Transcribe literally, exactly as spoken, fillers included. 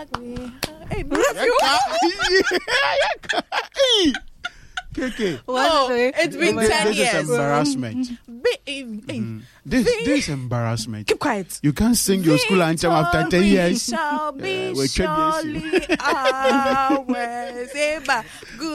Hey, Matthew. K K. No, it's been this, ten this years. Is embarrassment. Be, mm. This, this is embarrassment. Keep quiet. You can't sing your school anthem after ten years. Shall be Uh, we're surely ours. Good.